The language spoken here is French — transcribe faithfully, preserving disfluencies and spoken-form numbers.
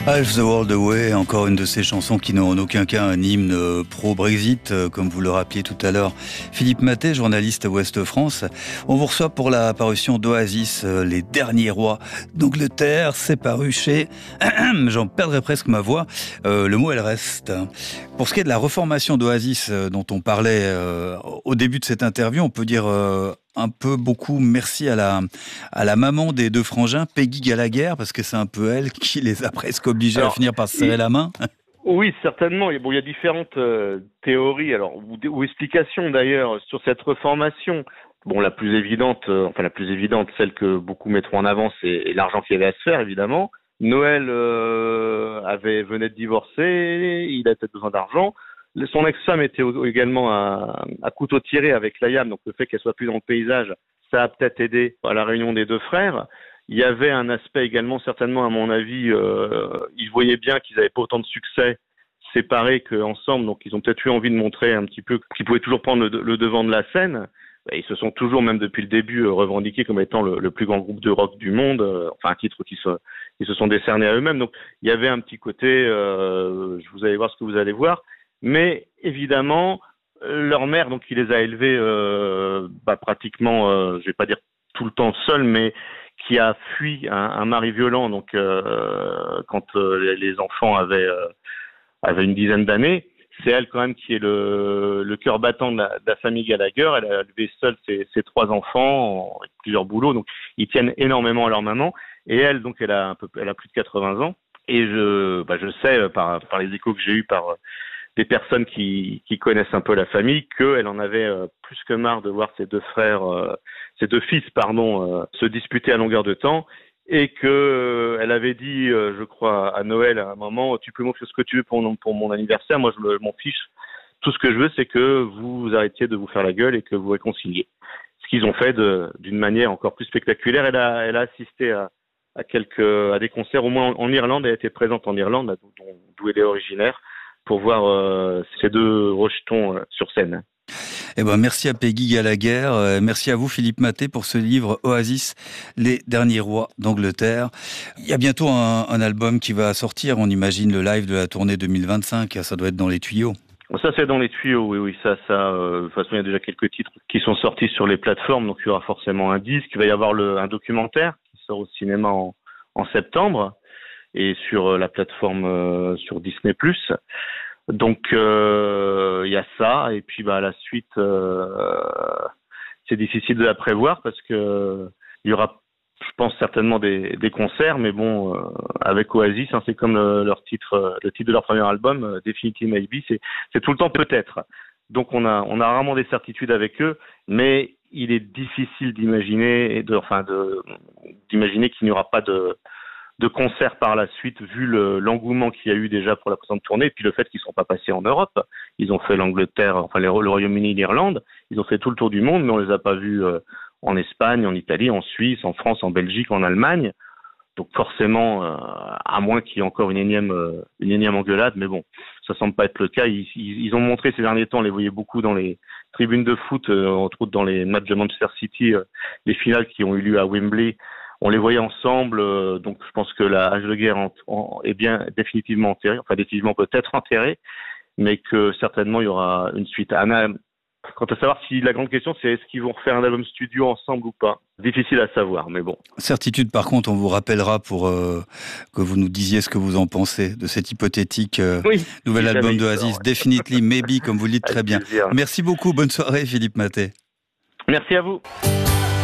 Half the World Away, encore une de ces chansons qui n'ont en aucun cas un hymne pro-Brexit, comme vous le rappeliez tout à l'heure. Philippe Mathé, journaliste à Ouest France. On vous reçoit pour la parution d'Oasis, Les Derniers Rois d'Angleterre. C'est paru chez... J'en perdrai presque ma voix. Euh, le mot, elle reste. Pour ce qui est de la reformation d'Oasis dont on parlait euh, au début de cette interview, on peut dire... Euh, un peu beaucoup merci à la, à la maman des deux frangins, Peggy Gallagher, parce que c'est un peu elle qui les a presque obligés alors, à finir par se serrer il... la main. Oui, certainement. Bon, il y a différentes euh, théories, alors ou, ou explications d'ailleurs sur cette reformation. Bon, la plus évidente, euh, enfin la plus évidente, celle que beaucoup mettront en avant, c'est l'argent qu'il y avait à se faire, évidemment. Noël euh, avait venait de divorcer, il avait peut-être besoin d'argent. Son ex-femme était également à, à couteau tiré avec Liam, donc le fait qu'elle soit plus dans le paysage, ça a peut-être aidé à la réunion des deux frères. Il y avait un aspect également, certainement à mon avis, euh, ils voyaient bien qu'ils n'avaient pas autant de succès séparés qu'ensemble, donc ils ont peut-être eu envie de montrer un petit peu qu'ils pouvaient toujours prendre le, le devant de la scène. Et ils se sont toujours, même depuis le début, revendiqués comme étant le, le plus grand groupe de rock du monde, euh, enfin un titre qui se, qui se sont décernés à eux-mêmes. Donc il y avait un petit côté, euh, je vous allez voir ce que vous allez voir. Mais évidemment, leur mère, donc qui les a élevés euh, bah, pratiquement, euh, je vais pas dire tout le temps seule, mais qui a fui un, un mari violent, donc euh, quand euh, les enfants avaient euh, avaient une dizaine d'années, c'est elle quand même qui est le, le cœur battant de la, de la famille Gallagher. Elle a élevé seule ses, ses trois enfants avec plusieurs boulots, donc ils tiennent énormément à leur maman. Et elle, donc elle a un peu, elle a plus de quatre-vingts ans. Et je, bah, je sais par par les échos que j'ai eus par des personnes qui, qui connaissent un peu la famille, qu'elle en avait euh, plus que marre de voir ses deux frères, euh, ses deux fils, pardon, euh, se disputer à longueur de temps, et que euh, elle avait dit, euh, je crois, à Noël à un moment, tu peux m'offrir ce que tu veux pour, pour mon anniversaire, moi je m'en fiche, tout ce que je veux, c'est que vous arrêtiez de vous faire la gueule et que vous réconciliez. Ce qu'ils ont fait de, d'une manière encore plus spectaculaire. Elle a, elle a assisté à, à quelques, à des concerts, au moins en, en Irlande, elle était présente en Irlande, d'où, d'où elle est originaire, pour voir euh, ces deux rejetons euh, sur scène. Eh ben, merci à Peggy Gallagher, euh, merci à vous Philippe Mathé pour ce livre Oasis, Les Derniers Rois d'Angleterre. Il y a bientôt un, un album qui va sortir, on imagine le live de la tournée deux mille vingt-cinq, ça doit être dans les tuyaux. Ça c'est dans les tuyaux, oui, oui, ça, ça. Euh, de toute façon, il y a déjà quelques titres qui sont sortis sur les plateformes, donc il y aura forcément un disque. Il va y avoir le, un documentaire qui sort au cinéma en, en septembre et sur la plateforme euh, sur Disney plus. Donc il euh, y a ça, et puis bah la suite euh, c'est difficile de la prévoir parce que il y aura, je pense, certainement des, des concerts, mais bon, euh, avec Oasis, hein, c'est comme le, leur titre, le titre de leur premier album, euh, Definitely Maybe, c'est c'est tout le temps peut-être. Donc on a on a rarement des certitudes avec eux, mais il est difficile d'imaginer et de enfin de d'imaginer qu'il n'y aura pas de de concerts par la suite, vu le, l'engouement qu'il y a eu déjà pour la présente tournée, et puis le fait qu'ils ne sont pas passés en Europe. Ils ont fait l'Angleterre, enfin le Royaume-Uni, l'Irlande, ils ont fait tout le tour du monde, mais on les a pas vus euh, en Espagne, en Italie, en Suisse, en France, en Belgique, en Allemagne. Donc forcément, euh, à moins qu'il y ait encore une énième, euh, une énième engueulade, mais bon, ça semble pas être le cas. Ils, ils, ils ont montré ces derniers temps, on les voyait beaucoup dans les tribunes de foot, euh, entre autres dans les matchs de Manchester City, euh, les finales qui ont eu lieu à Wembley. On les voyait ensemble, euh, donc je pense que la hache de guerre en, en, est bien définitivement enterrée, enfin définitivement peut-être enterrée, mais que certainement il y aura une suite. Anna, quant à savoir si la grande question c'est est-ce qu'ils vont refaire un album studio ensemble ou pas, difficile à savoir, mais bon. Certitude, par contre, on vous rappellera pour euh, que vous nous disiez ce que vous en pensez de cet hypothétique euh, oui, nouvel album d'Oasis, Definitely Maybe, comme vous le dites très bien. Plaisir. Merci beaucoup, bonne soirée Philippe Mathé. Merci à vous.